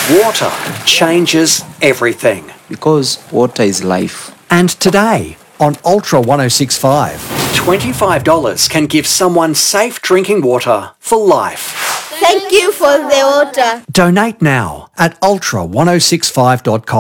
Water changes everything. Because water is life. And today on Ultra 1065, $25 can give someone safe drinking water for life. Thank you for the water. Donate now at ultra1065.com.